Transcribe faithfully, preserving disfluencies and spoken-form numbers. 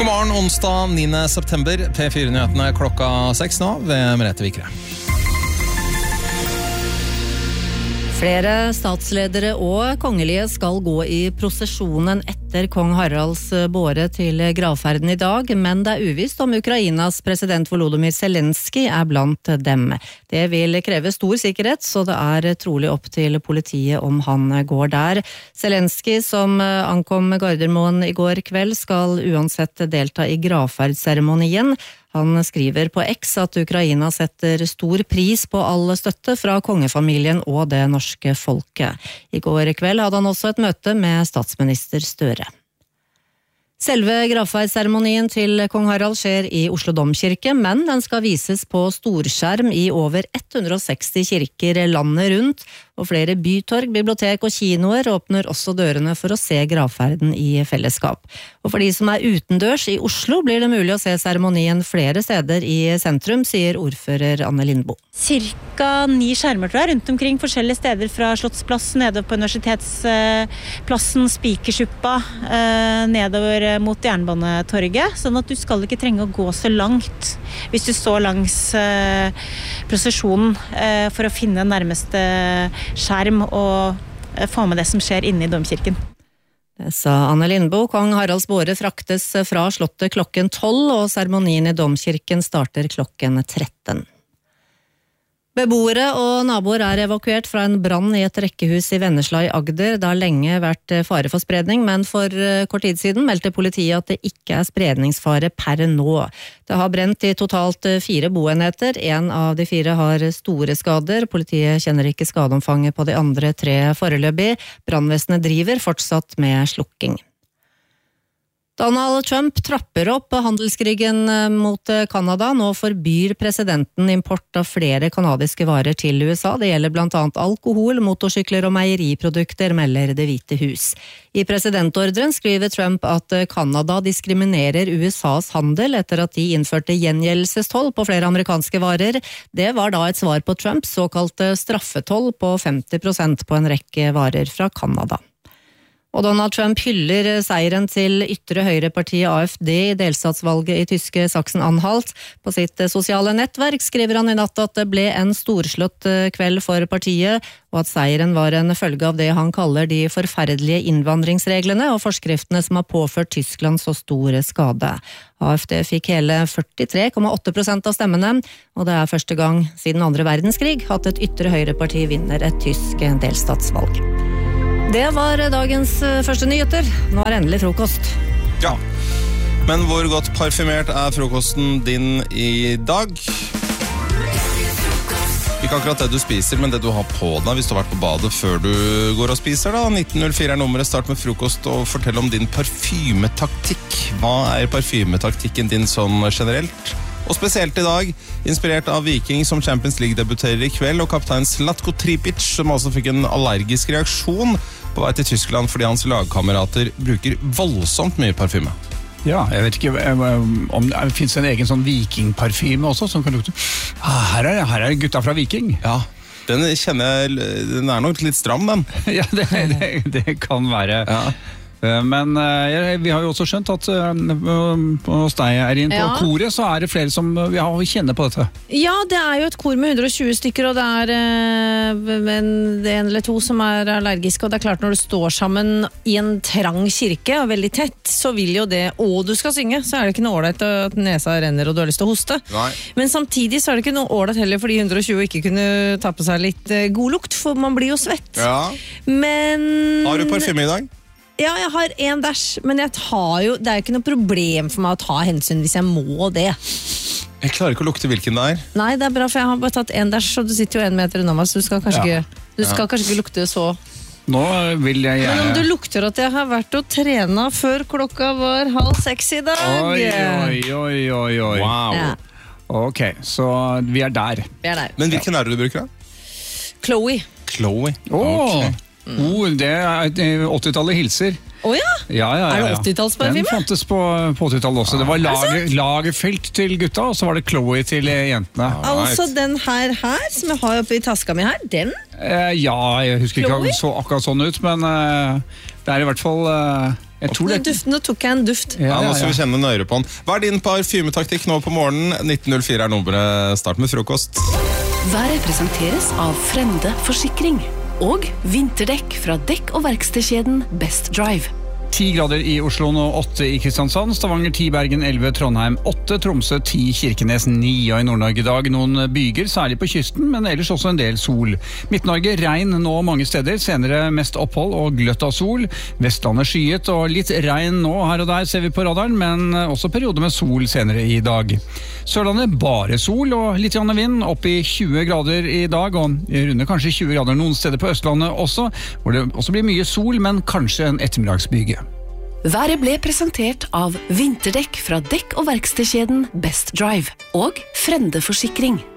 God morgen, onsdag niende september. P fire-nyhetene klokka seks nå ved Merete Vikre. Flere statsledere og kongelige skal gå i prosesjonen etter kong Haralds båre til gravferden i dag, men det er uvisst om Ukrainas president Volodymyr Zelensky er blant dem. Det vil kreve stor sikkerhet, så det er trolig opp til politiet om han går der. Zelensky, som ankom Gardermoen i går kveld, skal uansett delta i gravferdsseremonien. Han skriver på X at Ukraina setter stor pris på all støtte fra kongefamilien og det norske folket. I går kveld hadde han også et møte med statsminister Støre. Selve gravferdsseremonien til kong Harald skjer i Oslo Domkirke, men den skal vises på storskjerm i over hundre og seksti kirker landet rundt, og flere bytorg, bibliotek og kinoer åpner også dørene for å se gravferden i fellesskap. Og for de som er utendørs i Oslo blir det mulig å se seremonien flere steder i sentrum, sier ordfører Anne Lindboe. Cirka ni skjermer tror jeg, rundt omkring forskjellige steder fra Slottsplass, nedover på Universitetsplassen, Spikersuppa, nedover mot Jernbanetorget, sånn at du skal ikke trenge å gå så langt hvis du står langs prosesjonen for å finne nærmeste skjerm og få med det som skjer inne i domkirken. Det sa Anne Lindboe. Kong Haralds båre fraktes fra slottet klokken tolv, og seremonien i domkirken starter klokken tretten. Beboere og naboer er evakuert fra en brann i et rekkehus i Vennesla i Agder. Det har lenge vært fare for spredning, men for kort tid siden meldte politiet at det ikke er spredningsfare per nå. Det har brent i totalt fire boenheter. En av de fire har store skader. Politiet kjenner ikke skadeomfanget på de andre tre foreløpig. Brannvesenet driver fortsatt med slukking. Donald Trump trapper opp handelskrigen mot Kanada. Nå forbyr presidenten import av flere kanadiske varer til U S A. Det gjelder blant annet alkohol, motorsykler og meieriprodukter, melder Det hvite hus. I presidentordren skriver Trump at Kanada diskriminerer U S A's handel etter at de innførte gjengjeldelsestoll på flere amerikanske varer. Det var da et svar på Trumps såkalte straffetoll på femti prosent på en rekke varer fra Kanada. Og Donald Trump hyller seieren til ytre høyrepartiet A F D i delstatsvalget i tyske Sachsen-Anhalt. På sitt sosiale nettverk skriver han i natt at det ble en storslått kveld for partiet, og at seieren var en følge av det han kaller de forferdelige innvandringsreglene og forskriftene som har påført Tyskland så store skade. A F D fikk hele førtitre komma åtte prosent av stemmene, og det er første gang siden andre verdenskrig at et ytre høyreparti vinner et tysk delstatsvalg. Det var dagens første nyheter. Nå er endelig frokost. Ja, men hvor godt parfymert er frokosten din i dag? Ikke akkurat det du spiser, men det du har på deg hvis du har vært på badet før du går og spiser da. nitten null fire er nummeret, start med frokost og fortell om din parfymetaktikk. Hva er parfymetaktikken din sånn generelt? Og spesielt i dag, inspirert av Viking som Champions League debuterer i kveld, og kaptein Zlatko Tripic, som også fikk en allergisk reaksjon på vei til Tyskland fordi hans lagkamerater bruker voldsomt mye parfyme. Ja, jeg vet ikke om det finnes en egen sånn vikingparfyme også, som kan lukte. Ah, her, er, her er gutta fra Viking. Ja, den kjenner jeg, den er nok litt stram, den. Ja, det, det, det kan være. Ja. Men uh, vi har jo også skjønt at uh, hos deg er inn på ja. Koret, så er det flere som ja, kjenner på dette. Ja, det er jo et kor med hundre og tjue stykker, og det er uh, en, en eller to som er allergiske, og det er klart når du står sammen i en trang kirke, og veldig tett, så vil jo det, og du skal synge, så er det ikke noe ålreit at nesa renner og du har lyst til å hoste. Nei. Men samtidig så er det ikke noe ålreit heller for de hundre og tjue ikke kunne ta på seg litt uh, god lukt, for man blir jo svett. Ja. Men... Har du parfyme i dag? Ja, jeg har en dash, men jeg tar jo, det er jo ikke noe problem for meg å ta hensyn hvis jeg må det. Jeg klarer ikke å lukte hvilken det er. Nei, det er bra, for jeg har bare tatt en dash, og du sitter jo en meter unna meg, så du skal kanskje, ja. ikke, du skal ja. kanskje ikke lukte så. Nå vil jeg gjerne... Men om du lukter at jeg har vært og trena før klokka var halv seks i dag. Oi, oi, oi, oi, oi. Wow. Ja. Ok, så vi er der. Vi er der. Men hvilken er det du bruker da? Chloe. Chloe, oh. ok. Mm. Oh, det er åttitallet hilser. Å oh, ja? Ja, ja, ja, ja. Er det åttitallsparfyme? Den fantes på, på åttitallet også. Det var lager, Lagerfeld til gutta, og så var det Chloe til jentene. Altså den her her, som jeg har oppe i taska mi her, den? Eh, ja, jeg husker Chloe? Ikke så akkurat sånn ut, men eh, det er i hvert fall... Eh, Jeg tror det... Duft, nå tok jeg en duft. Ja, nå skal vi kjenne nøyere på den. Hva er din parfymetaktikk nå på morgenen? nitten null fire er nummeret. Start med frokost. Været presenteres av Frende Forsikring og vinterdekk fra dekk- og verkstedkjeden Best Drive. ti grader i Oslo og åtte i Kristiansand, Stavanger ti, Bergen elleve, Trondheim åtte, Tromsø ti, Kirkenes ni, og i Nord-Norge i dag noen byger, særlig på kysten, men ellers også en del sol. Midt-Norge regn nå mange steder, senere mest opphold og gløtt av sol. Vestlandet skyet og litt regn nå her og der ser vi på radaren, men også perioder med sol senere i dag. Sørlandet bare sol og litt grann vind, opp i tjue grader i dag, og runde kanskje tjue grader noen steder på Østlandet også, hvor det også blir mye sol, men kanskje en ettermiddagsbyge. Været ble presentert av vinterdekk fra dekk- og verkstedkjeden Best Drive og Frende Forsikring.